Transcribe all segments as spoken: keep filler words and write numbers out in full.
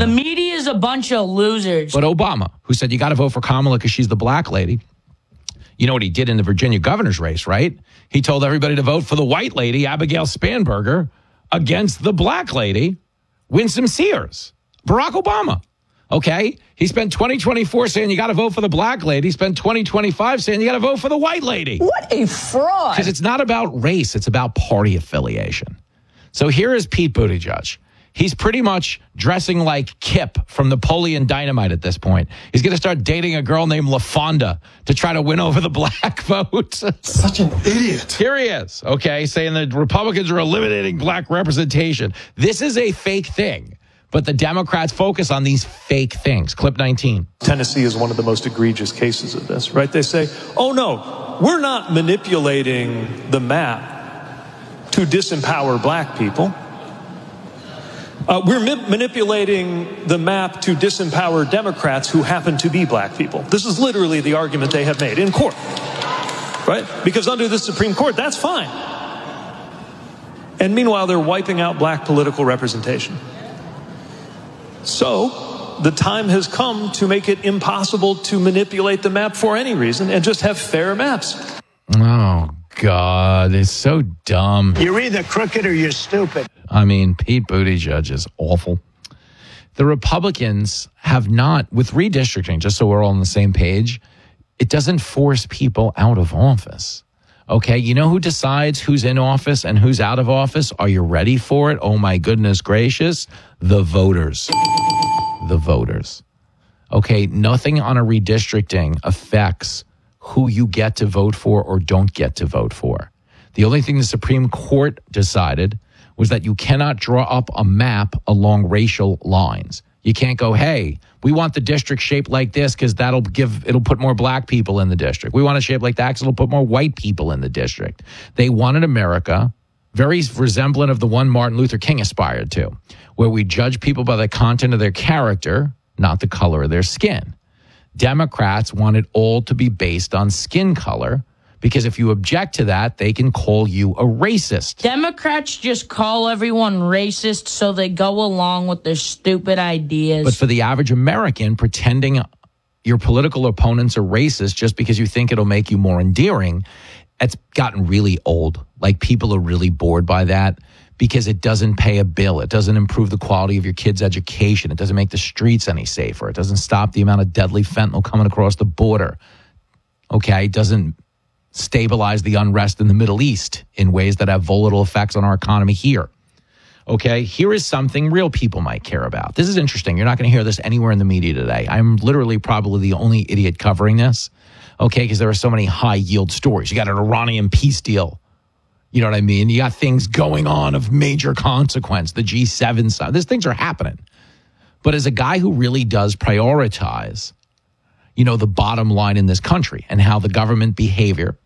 The media is a bunch of losers. But Obama, who said you got to vote for Kamala because she's the black lady, you know what he did in the Virginia governor's race, right? He told everybody to vote for the white lady, Abigail Spanberger, against the black lady, Winsome Sears, Barack Obama. Okay? He spent twenty twenty-four saying you got to vote for the black lady. He spent twenty twenty-five saying you got to vote for the white lady. What a fraud. Because it's not about race. It's about party affiliation. So here is Pete Buttigieg. He's pretty much dressing like Kip from Napoleon Dynamite at this point. He's going to start dating a girl named LaFonda to try to win over the black vote. Such an idiot. Here he is, okay, saying that Republicans are eliminating black representation. This is a fake thing, but the Democrats focus on these fake things. Clip nineteen. Tennessee is one of the most egregious cases of this, right? They say, oh, no, we're not manipulating the map to disempower black people. Uh, we're ma- manipulating the map to disempower Democrats who happen to be black people. This is literally the argument they have made in court, right? Because under the Supreme Court, that's fine. And meanwhile, they're wiping out black political representation. So the time has come to make it impossible to manipulate the map for any reason and just have fair maps. Oh, God, it's so dumb. You're either crooked or you're stupid. I mean, Pete Buttigieg is awful. The Republicans have not, with redistricting, just so we're all on the same page, it doesn't force people out of office. Okay, you know who decides who's in office and who's out of office? Are you ready for it? Oh, my goodness gracious. The voters. The voters. Okay, nothing on a redistricting affects who you get to vote for or don't get to vote for. The only thing the Supreme Court decided was that you cannot draw up a map along racial lines. You can't go, hey, we want the district shaped like this because that'll give, it'll put more black people in the district. We want it shaped like that because it'll put more white people in the district. They wanted America very resemblant of the one Martin Luther King aspired to, where we judge people by the content of their character, not the color of their skin. Democrats want it all to be based on skin color, because if you object to that, they can call you a racist. Democrats just call everyone racist so they go along with their stupid ideas. But for the average American, pretending your political opponents are racist just because you think it'll make you more endearing, it's gotten really old. Like, people are really bored by that because it doesn't pay a bill. It doesn't improve the quality of your kids' education. It doesn't make the streets any safer. It doesn't stop the amount of deadly fentanyl coming across the border. Okay, it doesn't stabilize the unrest in the Middle East in ways that have volatile effects on our economy here. Okay, here is something real people might care about. This is interesting. You're not going to hear this anywhere in the media today. I'm literally probably the only idiot covering this, okay, because there are so many high-yield stories. You got an Iranian peace deal. You know what I mean? You got things going on of major consequence, the G seven stuff. These things are happening. But as a guy who really does prioritize, you know, the bottom line in this country and how the government behavior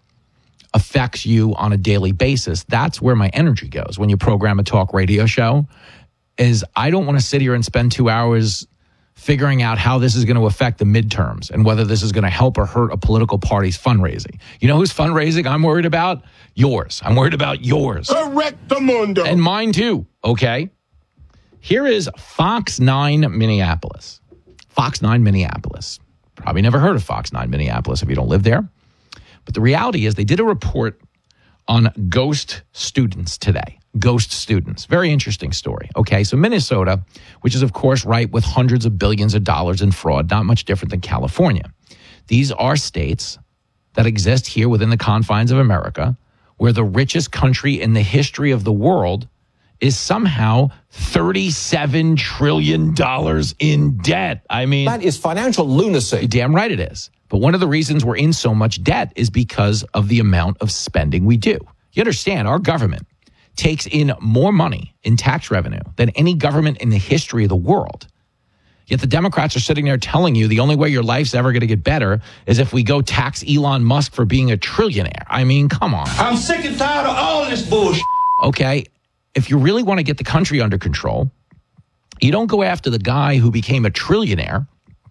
affects you on a daily basis, that's where my energy goes when you program a talk radio show, is I don't want to sit here and spend two hours figuring out how this is going to affect the midterms and whether this is going to help or hurt a political party's fundraising. You know who's fundraising I'm worried about? Yours. I'm worried about yours. Correctamundo. And mine too, okay? Here is Fox nine Minneapolis. Fox nine Minneapolis. Probably never heard of Fox nine Minneapolis if you don't live there. But the reality is they did a report on ghost students today. Ghost students. Very interesting story. Okay, so Minnesota, which is, of course, right with hundreds of billions of dollars in fraud, not much different than California. These are states that exist here within the confines of America, where the richest country in the history of the world is somehow thirty-seven trillion dollars in debt. I mean, that is financial lunacy. Damn right it is. But one of the reasons we're in so much debt is because of the amount of spending we do. You understand, our government takes in more money in tax revenue than any government in the history of the world. Yet the Democrats are sitting there telling you the only way your life's ever going to get better is if we go tax Elon Musk for being a trillionaire. I mean, come on. I'm sick and tired of all this bullshit. Okay, if you really want to get the country under control, you don't go after the guy who became a trillionaire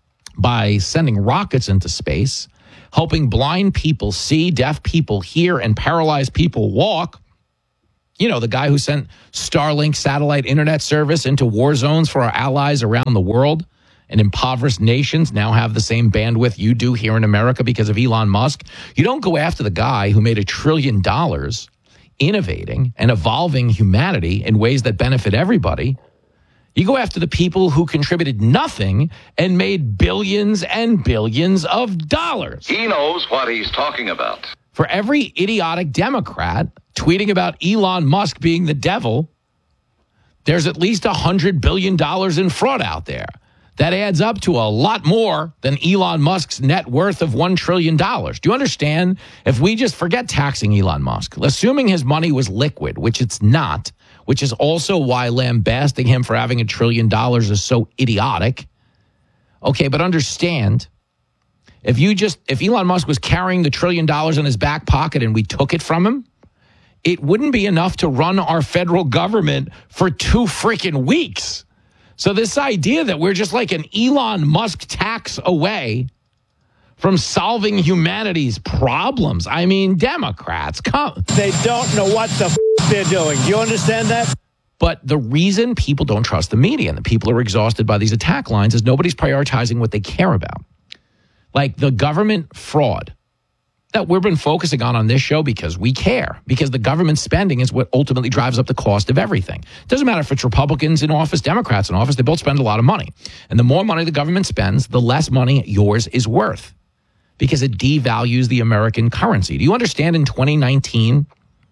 by sending rockets into space, helping blind people see, deaf people hear, and paralyzed people walk. You know, the guy who sent Starlink satellite internet service into war zones for our allies around the world, and impoverished nations now have the same bandwidth you do here in America because of Elon Musk. You don't go after the guy who made a trillion dollars innovating and evolving humanity in ways that benefit everybody. You go after the people who contributed nothing and made billions and billions of dollars. He knows what he's talking about. For every idiotic Democrat tweeting about Elon Musk being the devil, there's at least one hundred billion dollars in fraud out there. That adds up to a lot more than Elon Musk's net worth of one trillion dollars. Do you understand? If we just forget taxing Elon Musk, assuming his money was liquid, which it's not, which is also why lambasting him for having a trillion dollars is so idiotic. Okay, but understand, if you just, if Elon Musk was carrying the trillion dollars in his back pocket and we took it from him, it wouldn't be enough to run our federal government for two freaking weeks. So this idea that we're just like an Elon Musk tax away from solving humanity's problems. I mean, Democrats, come. They don't know what the f- they're doing. Do you understand that? But the reason people don't trust the media and the people are exhausted by these attack lines is nobody's prioritizing what they care about. Like the government fraud that we've been focusing on on this show because we care, because the government spending is what ultimately drives up the cost of everything. It doesn't matter if it's Republicans in office, Democrats in office, they both spend a lot of money. And the more money the government spends, the less money yours is worth because it devalues the American currency. Do you understand in twenty nineteen,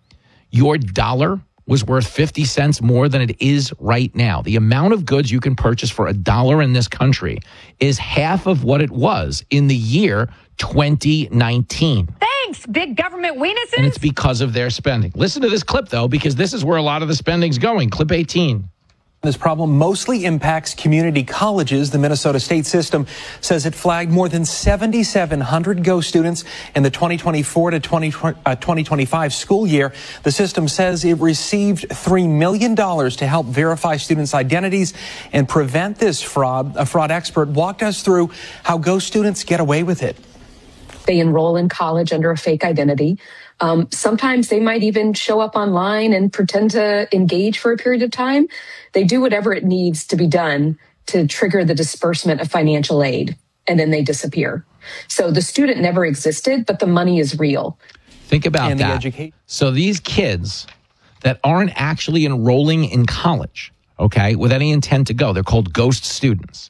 your dollar was worth fifty cents more than it is right now? The amount of goods you can purchase for a dollar in this country is half of what it was in the year twenty nineteen. Thanks, big government weenuses. And it's because of their spending. Listen to this clip, though, because this is where a lot of the spending's going. Clip eighteen. This problem mostly impacts community colleges. The Minnesota state system says it flagged more than seven thousand seven hundred Go students in the twenty twenty-four to twenty twenty-five school year. The system says it received three million dollars to help verify students' identities and prevent this fraud. A fraud expert walked us through how Go students get away with it. They enroll in college under a fake identity. Um, sometimes they might even show up online and pretend to engage for a period of time. They do whatever it needs to be done to trigger the disbursement of financial aid, and then they disappear. So the student never existed, but the money is real. Think about And the that. educate- So these kids that aren't actually enrolling in college, okay, with any intent to go, they're called ghost students.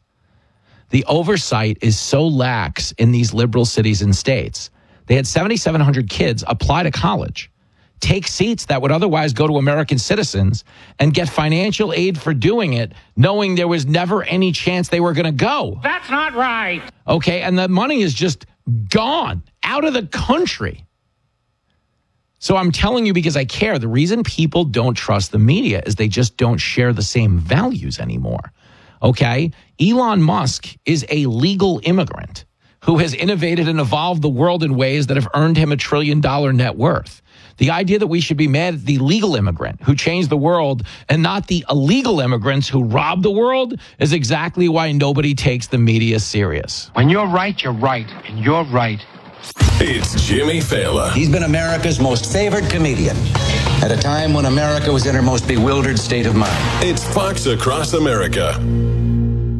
The oversight is so lax in these liberal cities and states. They had seven thousand seven hundred kids apply to college, take seats that would otherwise go to American citizens, and get financial aid for doing it, knowing there was never any chance they were going to go. That's not right. Okay, and the money is just gone out of the country. So I'm telling you because I care. The reason people don't trust the media is they just don't share the same values anymore. Okay? Elon Musk is a legal immigrant who has innovated and evolved the world in ways that have earned him a trillion dollar net worth. The idea that we should be mad at the legal immigrant who changed the world and not the illegal immigrants who robbed the world is exactly why nobody takes the media serious. When you're right, you're right, and you're right. It's Jimmy Fallon. He's been America's most favored comedian at a time when America was in her most bewildered state of mind. It's Fox Across America.